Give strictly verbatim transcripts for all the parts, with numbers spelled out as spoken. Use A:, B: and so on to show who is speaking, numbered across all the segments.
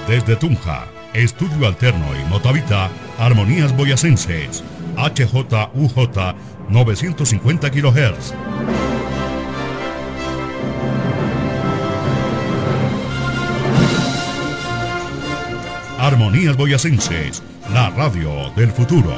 A: Desde Tunja, Estudio Alterno y Motavita, Armonías Boyacenses, H J U J novecientos cincuenta kilohertz. Armonías Boyacenses, la radio del futuro.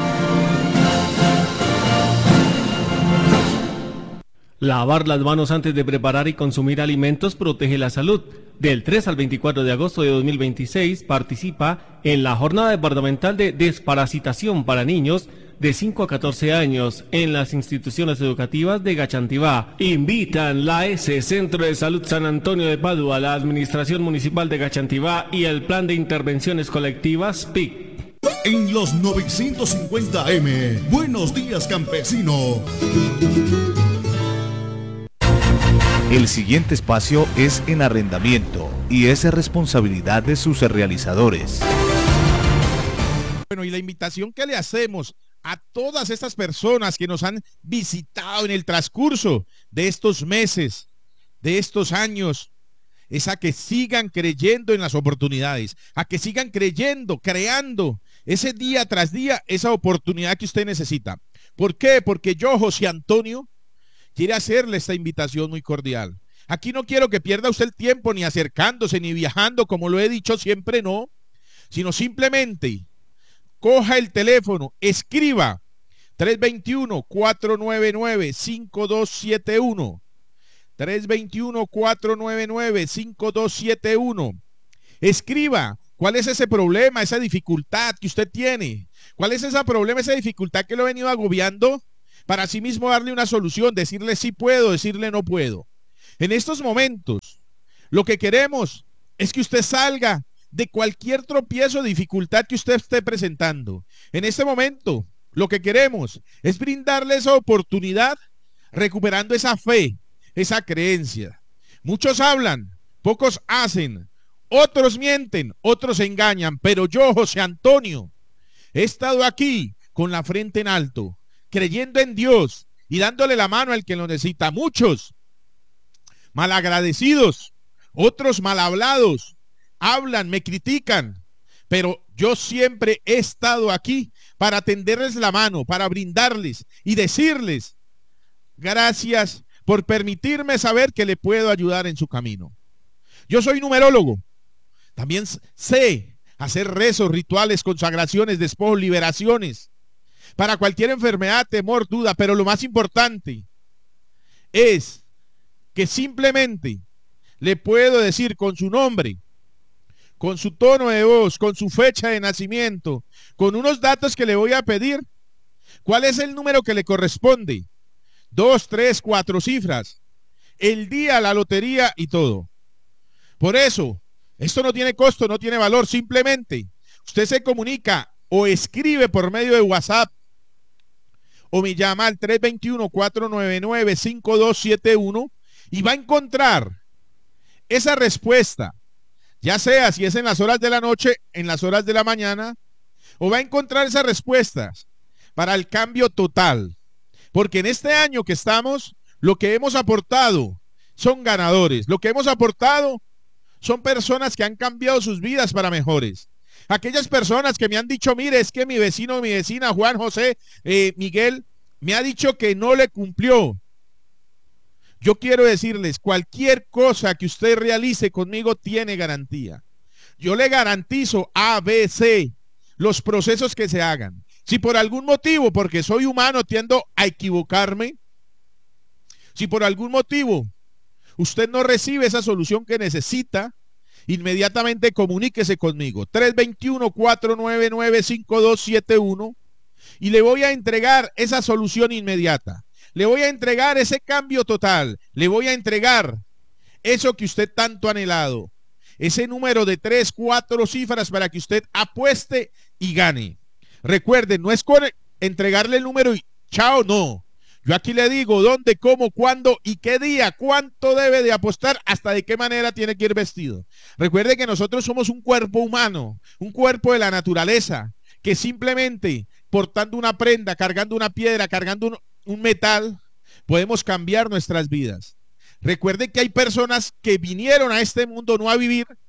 B: Lavar las manos antes de preparar y consumir alimentos protege la salud. Del tres al veinticuatro de agosto de dos mil veintiséis participa en la jornada departamental de desparasitación para niños de cinco a catorce años en las instituciones educativas de Gachantibá. Invitan la S, Centro de Salud San Antonio de Padua, la Administración Municipal de Gachantibá y el Plan de Intervenciones Colectivas P I C.
C: En los novecientos cincuenta eme, Buenos Días Campesino.
D: El siguiente espacio es en arrendamiento y es responsabilidad de sus realizadores.
E: Bueno, y la invitación que le hacemos a todas estas personas que nos han visitado en el transcurso de estos meses, de estos años, es a que sigan creyendo en las oportunidades, a que sigan creyendo, creando ese día tras día esa oportunidad que usted necesita. ¿Por qué? Porque yo, José Antonio, quiere hacerle esta invitación muy cordial. Aquí no quiero que pierda usted el tiempo ni acercándose ni viajando, como lo he dicho siempre, no, sino simplemente coja el teléfono, escriba tres dos uno, cuatro nueve nueve, cinco dos siete uno, tres dos uno, cuatro nueve nueve, cinco dos siete uno. Escriba cuál es ese problema, esa dificultad que usted tiene, cuál es ese problema, esa dificultad que lo ha venido agobiando, para sí mismo darle una solución, decirle sí puedo, decirle no puedo. En estos momentos, lo que queremos es que usted salga de cualquier tropiezo o dificultad que usted esté presentando. En este momento, lo que queremos es brindarle esa oportunidad, recuperando esa fe, esa creencia. Muchos hablan, pocos hacen, otros mienten, otros engañan, pero yo, José Antonio, he estado aquí con la frente en alto, creyendo en Dios y dándole la mano al que lo necesita. Muchos malagradecidos, otros mal hablados, hablan, me critican, pero yo siempre he estado aquí para tenderles la mano, para brindarles y decirles gracias por permitirme saber que le puedo ayudar en su camino. Yo soy numerólogo, también sé hacer rezos, rituales, consagraciones, despojos, liberaciones para cualquier enfermedad, temor, duda, pero lo más importante es que simplemente le puedo decir con su nombre, con su tono de voz, con su fecha de nacimiento, con unos datos que le voy a pedir, cuál es el número que le corresponde, dos, tres, cuatro cifras, el día, la lotería y todo. Por eso, esto no tiene costo, no tiene valor, simplemente usted se comunica o escribe por medio de WhatsApp o me llama al tres dos uno, cuatro nueve nueve, cinco dos siete uno y va a encontrar esa respuesta, ya sea si es en las horas de la noche, en las horas de la mañana, o va a encontrar esas respuestas para el cambio total. Porque en este año que estamos, lo que hemos aportado son ganadores, lo que hemos aportado son personas que han cambiado sus vidas para mejores. Aquellas personas que me han dicho, mire, es que mi vecino, mi vecina, Juan José, eh, Miguel, me ha dicho que no le cumplió. Yo quiero decirles, cualquier cosa que usted realice conmigo tiene garantía. Yo le garantizo A, B, C, los procesos que se hagan. Si por algún motivo, porque soy humano, tiendo a equivocarme, si por algún motivo usted no recibe esa solución que necesita, inmediatamente comuníquese conmigo, tres dos uno, cuatro nueve nueve, cinco dos siete uno, y le voy a entregar esa solución inmediata. Le voy a entregar ese cambio total, le voy a entregar eso que usted tanto ha anhelado, ese número de tres, cuatro cifras para que usted apueste y gane. Recuerden, no es con entregarle el número y chao, no. Yo aquí le digo dónde, cómo, cuándo y qué día, cuánto debe de apostar, hasta de qué manera tiene que ir vestido. Recuerde que nosotros somos un cuerpo humano, un cuerpo de la naturaleza, que simplemente portando una prenda, cargando una piedra, cargando un, un metal, podemos cambiar nuestras vidas. Recuerde que hay personas que vinieron a este mundo no a vivir,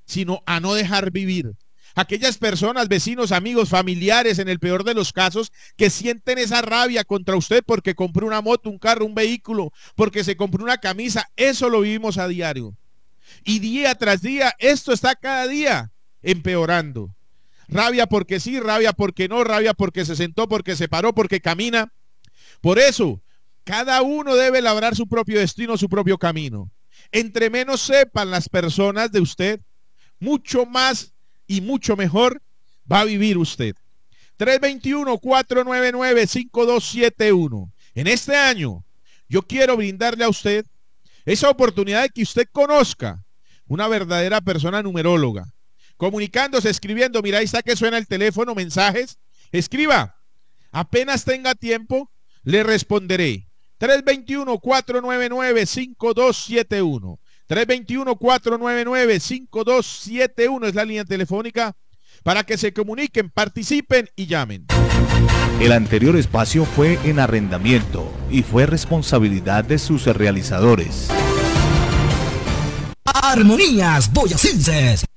E: sino a no dejar vivir. Aquellas personas, vecinos, amigos, familiares, en el peor de los casos, que sienten esa rabia contra usted porque compró una moto, un carro, un vehículo, porque se compró una camisa, eso lo vivimos a diario. Y día tras día, esto está cada día empeorando. Rabia porque sí, rabia porque no, rabia porque se sentó, porque se paró, porque camina. Por eso, cada uno debe labrar su propio destino, su propio camino. Entre menos sepan las personas de usted, mucho más y mucho mejor va a vivir usted. tres dos uno, cuatro nueve nueve, cinco dos siete uno. En este año, yo quiero brindarle a usted esa oportunidad de que usted conozca una verdadera persona numeróloga. Comunicándose, escribiendo, mira, ahí está que suena el teléfono, mensajes. Escriba, apenas tenga tiempo, le responderé. tres dos uno, cuatro nueve nueve, cinco dos siete uno. tres dos uno, cuatro nueve nueve, cinco dos siete uno es la línea telefónica para que se comuniquen, participen y llamen.
D: El anterior espacio fue en arrendamiento y fue responsabilidad de sus realizadores.
F: Armonías Boyacenses.